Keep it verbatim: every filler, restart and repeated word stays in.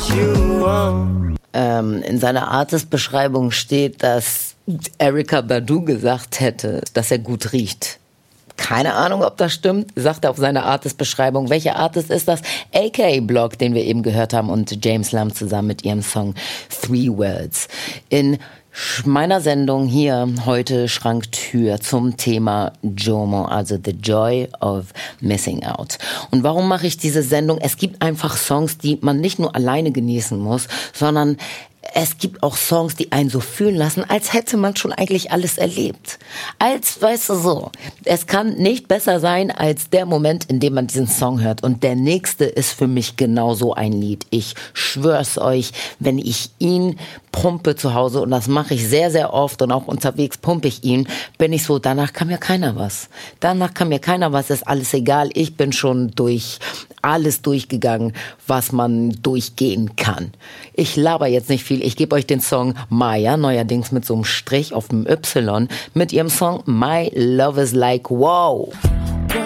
you want. Ähm, in seiner Artist-Beschreibung steht, dass Erykah Badu gesagt hätte, dass er gut riecht. Keine Ahnung, ob das stimmt, sagt er auf seiner Artist-Beschreibung. Welcher Artist ist das? A K A Block, den wir eben gehört haben, und James Lamb zusammen mit ihrem Song Three Words. In meiner Sendung hier heute Schranktür zum Thema JOMO, also The Joy of Missing Out. Und warum mache ich diese Sendung? Es gibt einfach Songs, die man nicht nur alleine genießen muss, sondern es gibt auch Songs, die einen so fühlen lassen, als hätte man schon eigentlich alles erlebt. Als, weißt du so, es kann nicht besser sein als der Moment, in dem man diesen Song hört. Und der nächste ist für mich genau so ein Lied. Ich schwör's euch, wenn ich ihn pumpe zu Hause, und das mache ich sehr, sehr oft und auch unterwegs pumpe ich ihn, bin ich so, danach kann mir keiner was. Danach kann mir keiner was, ist alles egal. Ich bin schon durch alles durchgegangen, was man durchgehen kann. Ich laber jetzt nicht viel. Ich gebe euch den Song Maya, neuerdings mit so einem Strich auf dem Y, mit ihrem Song My Love is Like Wow.